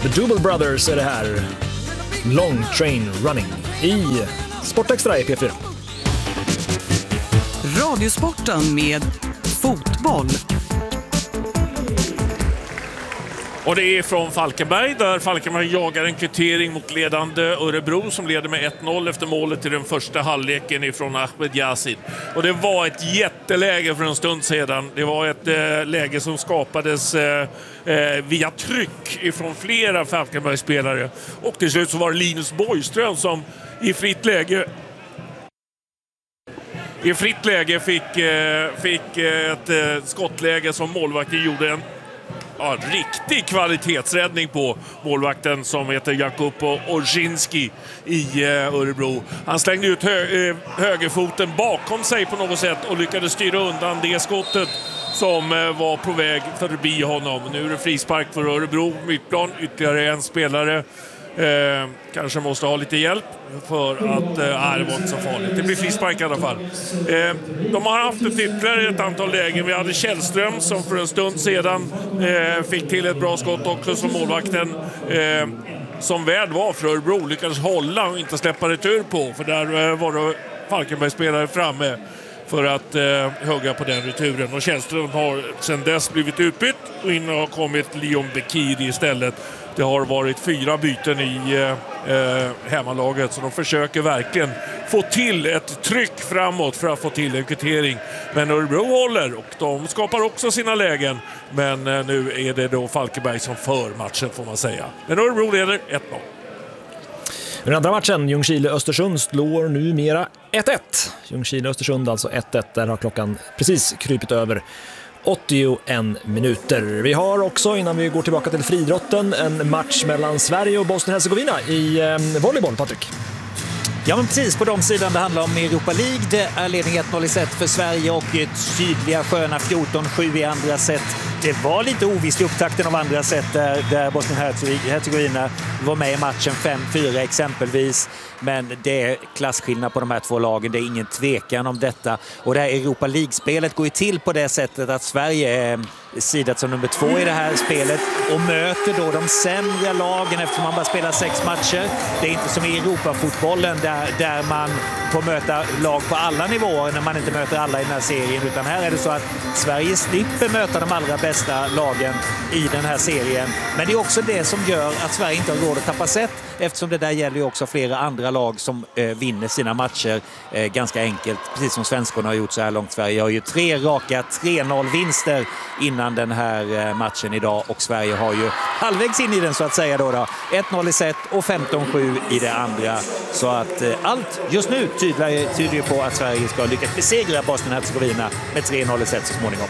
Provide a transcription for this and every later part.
The Double Brothers är det här. Long Train Running i Sportextra i P4. Radiosporten med fotboll. Och det är från Falkenberg, där Falkenberg jagar en kvittering mot ledande Örebro som leder med 1-0 efter målet i den första halvleken ifrån Ahmed Yasin. Och det var ett jätteläge för en stund sedan. Det var ett läge som skapades via tryck ifrån flera Falkenberg-spelare. Och till slut så var det Linus Borgström som i fritt läge fick ett skottläge som målvakten gjorde en riktig kvalitetsräddning på, målvakten som heter Jakupo Orzinski i Örebro. Han slängde ut högerfoten bakom sig på något sätt och lyckades styra undan det skottet som var på väg förbi honom. Nu är det frispark för Örebro, mittplan, ytterligare en spelare. Kanske måste ha lite hjälp för att det var inte så farligt. Det blir frispark i alla fall. De har haft ytterligare ett antal lägen. Vi hade Källström som för en stund sedan fick till ett bra skott också, som målvakten som väl var för Örebro lyckades hålla och inte släppa retur på, för där var det Falkenberg-spelare framme för att hugga på den returen. Och Källström har sedan dess blivit utbytt och in har kommit Leon Bekiri istället. Det har varit 4 byten i hemmalaget, så de försöker verkligen få till ett tryck framåt för att få till en kvittering. Men Örebro håller och de skapar också sina lägen. Men nu är det då Falkenberg som för matchen, får man säga. Men Örebro leder 1-0. Den andra matchen, Ljungskile-Östersund, slår numera 1-1. Ljungskile-Östersund alltså 1-1, där har klockan precis krypit över 81 minuter. Vi har också, innan vi går tillbaka till friidrotten, en match mellan Sverige och Bosnien-Hercegovina i volleyboll, Patrik. Ja, men precis på de sidan det handlar om Europa League. Det är ledning 1-0 i set för Sverige och tydliga sköna 14-7 i andra set. Det var lite ovisst i upptakten av andra set där Bosnien-Hercegovina var med i matchen 5-4 exempelvis. Men det är klasskillnad på de här två lagen, det är ingen tvekan om detta. Och det här Europa League-spelet går ju till på det sättet att Sverige är sidat som nummer 2 i det här spelet och möter då de sämre lagen eftersom man bara spelar 6 matcher. Det är inte som i Europafotbollen där man får möta lag på alla nivåer när man inte möter alla i den här serien, utan här är det så att Sverige slipper möta de allra bästa lagen i den här serien. Men det är också det som gör att Sverige inte har råd att tappa set, eftersom det där gäller ju också flera andra lag som vinner sina matcher ganska enkelt, precis som svenskarna har gjort så här långt. Sverige har ju 3 raka 3-0-vinster innan den här matchen idag, och Sverige har ju halvvägs in i den så att säga då. 1-0 i set och 15-7 i det andra. Så att allt just nu tyder ju på att Sverige ska lyckas besegra Bosnien-Hercegovina med 3-0 i set så småningom.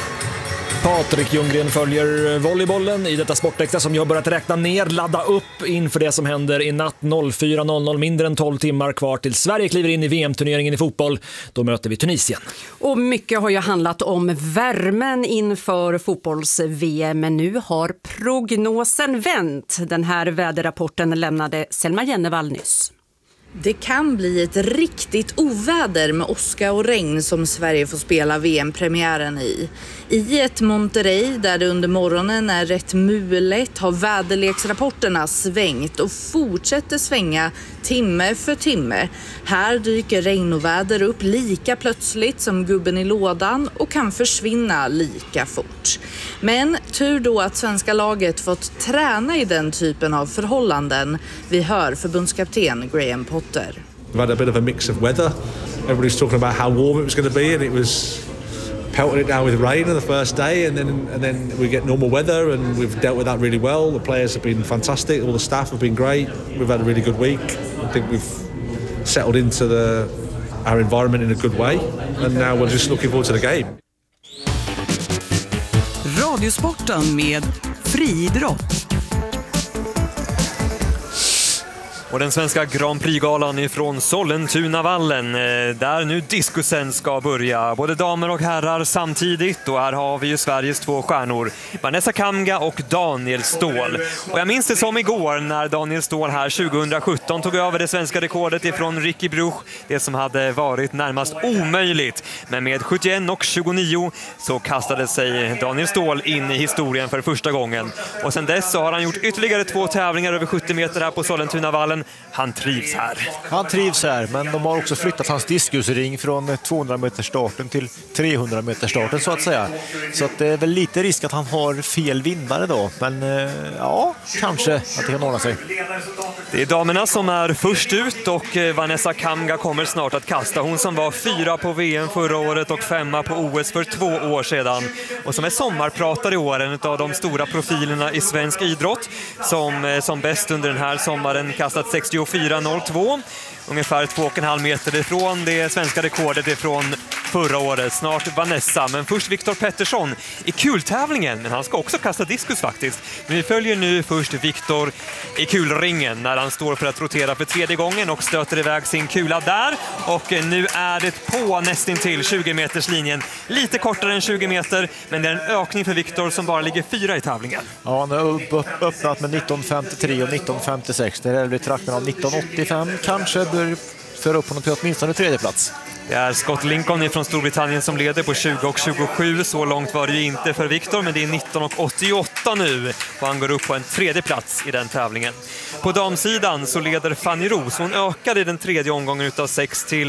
Patrik Ljunggren följer volleybollen i detta Sportextra som jag börjat räkna ner, ladda upp inför det som händer i natt. 04.00, mindre än 12 timmar kvar till Sverige kliver in i VM-turneringen i fotboll. Då möter vi Tunisien. Och mycket har ju handlat om värmen inför fotbolls-VM, men nu har prognosen vänt. Den här väderrapporten lämnade Selma Jennevall nyss. Det kan bli ett riktigt oväder med åska och regn som Sverige får spela VM-premiären i. I ett Monterrey där det under morgonen är rätt mulet har väderleksrapporterna svängt och fortsätter svänga timme för timme. Här dyker regn och väder upp lika plötsligt som gubben i lådan och kan försvinna lika fort. Men tur då att svenska laget fått träna i den typen av förhållanden. Vi hör förbundskapten Graham Potter. We've had a bit of a mix of weather. Everybody's talking about how warm it was going to be, and it was pelting it down with rain on the first day, and then we get normal weather, and we've dealt with that really well. The players have been fantastic, all the staff have been great. We've had a really good week. I think we've settled into our environment in a good way, and now we're just looking forward to the game. Radiosporten med friidrott. Och den svenska Grand Prix-galan ifrån Sollentunavallen, där nu diskusen ska börja. Både damer och herrar samtidigt, och här har vi ju Sveriges två stjärnor, Vanessa Kamga och Daniel Ståhl. Och jag minns det som igår när Daniel Ståhl här 2017 tog över det svenska rekordet ifrån Ricky Bruch, det som hade varit närmast omöjligt. Men med 71,29 så kastade sig Daniel Ståhl in i historien för första gången. Och sen dess så har han gjort ytterligare 2 tävlingar över 70 meter här på Sollentunavallen. Han trivs här. Han trivs här, men de har också flyttat hans diskusring från 200 meters starten till 300 meters starten så att säga. Så att det är väl lite risk att han har fel vinnare då, men ja, kanske att det kan ordna sig. Det är damerna som är först ut och Vanessa Kamga kommer snart att kasta. Hon som var 4 på VM förra året och 5 på OS för 2 år sedan. Och som är sommarpratare i år, en av de stora profilerna i svensk idrott, som bäst under den här sommaren kastat 64,02. Ungefär 2,5 meter ifrån det svenska rekordet ifrån förra året. Snart Vanessa, men först Viktor Pettersson i kultävlingen. Men han ska också kasta diskus faktiskt. Men vi följer nu först Viktor i kulringen när han står för att rotera för 3:e gången och stöter iväg sin kula där. Och nu är det på nästintill 20 meters linjen. Lite kortare än 20 meter, men det är en ökning för Viktor som bara ligger 4 i tävlingen. Ja, han har öppnat med 19,53 och 19,56. Det är väl trakten av 19,85 kanske. För upp honom till åtminstone 3:e plats. Det är Scott Lincoln från Storbritannien som leder på 20,27. Så långt var det ju inte för Viktor, men det är 19,88 nu. Och han går upp på en 3:e plats i den tävlingen. På damsidan så leder Fanny Roos. Hon ökade i den 3:e omgången utav 6 till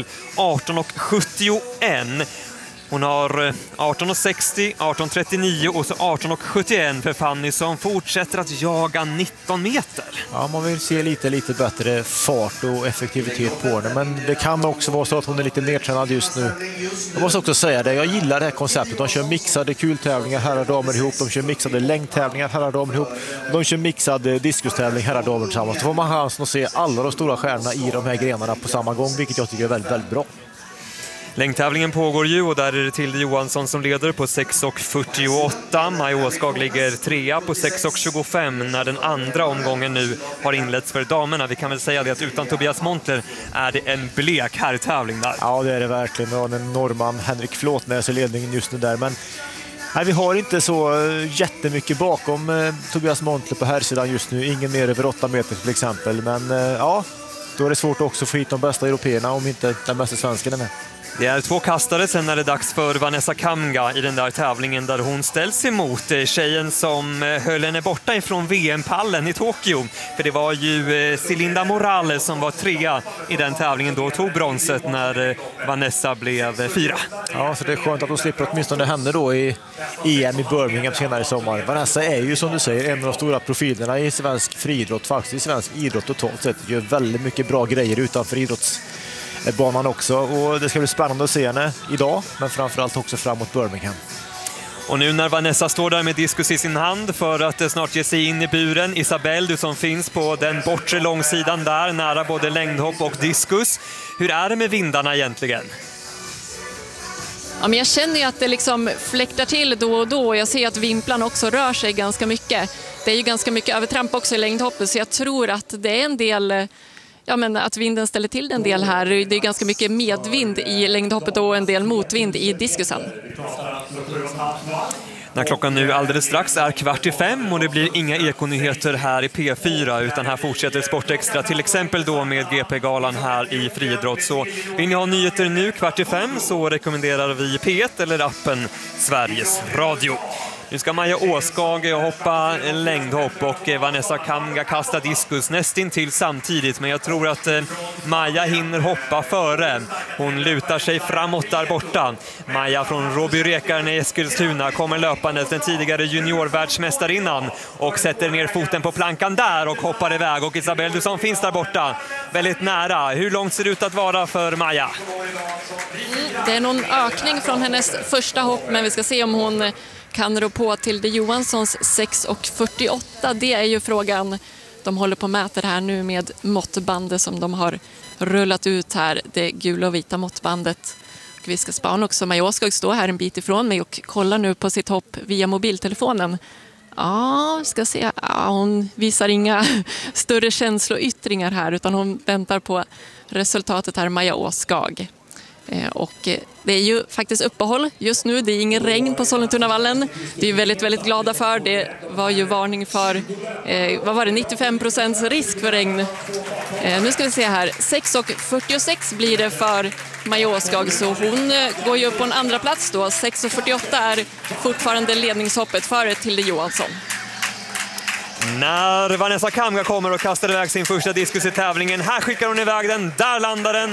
18,71. Hon har 18,60, 18,39 och så 18,71 för Fanny som fortsätter att jaga 19 meter. Ja, man vill se lite bättre fart och effektivitet på henne. Men det kan också vara så att hon är lite nedtränad just nu. Jag måste också säga det, jag gillar det här konceptet. De kör mixade kultävlingar, herrar och damer ihop. De kör mixade längdtävlingar, herrar och damer ihop. De kör mixade diskustävling, herrar och damer tillsammans. Då får man chansen att se alla de stora stjärnorna i de här grenarna på samma gång, vilket jag tycker är väldigt, väldigt bra. Längdtävlingen pågår ju och där är det Tilde Johansson som leder på 6,48. Maja Åskag ligger 3 på 6,25 när den andra omgången nu har inletts för damerna. Vi kan väl säga det att utan Tobias Montler är det en blek herrtävling där. Ja, det är det verkligen. Vi har en norrman, Henrik Flåtnäs i ledningen just nu där. Men nej, vi har inte så jättemycket bakom Tobias Montler på herrsidan just nu. Ingen mer över 8 meter till exempel. Men ja, då är det svårt också att få hit de bästa européerna om inte den bästa svensken är med. Det är 2 kastare, sen är det dags för Vanessa Kamga i den där tävlingen där hon ställs emot tjejen som höll henne borta ifrån VM-pallen i Tokyo. För det var ju Celinda Morales som var 3 i den tävlingen då, tog bronset när Vanessa blev 4. Ja, så det är skönt att de slipper åtminstone henne då i EM i Birmingham senare i sommar. Vanessa är ju som du säger en av de stora profilerna i svensk friidrott, faktiskt i svensk idrott totalt sett. Gör väldigt mycket bra grejer utanför idrottsbanan också, och det ska bli spännande att se henne idag, men framförallt också framåt Birmingham. Och nu när Vanessa står där med diskus i sin hand för att snart ge sig in i buren, Isabelle, du som finns på den bortre långsidan där, nära både längdhopp och diskus. Hur är det med vindarna egentligen? Ja, men jag känner ju att det liksom fläktar till då och då. Jag ser att vimplan också rör sig ganska mycket. Det är ju ganska mycket övertramp också i längdhoppet, så jag tror att det är en del... Ja, men att vinden ställer till en del här. Det är ganska mycket medvind i längdhoppet och en del motvind i diskusen. När klockan nu alldeles strax är 4:45 och det blir inga ekonyheter här i P4 utan här fortsätter Sportextra, till exempel då med GP-galan här i friidrott. Så vill ni ha nyheter nu 4:45 så rekommenderar vi P1 eller appen Sveriges Radio. Nu ska Maja Åskag hoppa längdhopp och Vanessa Kamga kasta diskus nästintill samtidigt, men jag tror att Maja hinner hoppa före. Hon lutar sig framåt där borta. Maja från Råby-Rekaren i Eskilstuna kommer löpandes, den tidigare juniorvärldsmästarinnan, och sätter ner foten på plankan där och hoppar iväg. Och Isabelle, du som finns där borta, väldigt nära. Hur långt ser det ut att vara för Maja? Det är någon ökning från hennes första hopp, men vi ska se om hon kan rå på till det Johanssons 6,48. Det är ju frågan. De håller på att mäta det här nu med måttbandet som de har rullat ut här. Det gula och vita måttbandet. Och vi ska spana också. Maja Åskog står här en bit ifrån mig och kollar nu på sitt hopp via mobiltelefonen. Ja, ska se. Ja, hon visar inga större känsloyttringar här utan hon väntar på resultatet här, Maja Åskag. Och det är ju faktiskt uppehåll just nu, det är ingen regn på Sollentunavallen. Det är väldigt, väldigt glada för. Det var ju varning för, 95% risk för regn. Nu ska vi se här, 6:46 blir det för Maja Åskag, så hon går ju upp på en andra plats då. 6:48 är fortfarande ledningshoppet för Tilde Johansson. När Vanessa Kamga kommer och kastar iväg sin första diskus i tävlingen, här skickar hon iväg den, där landar den.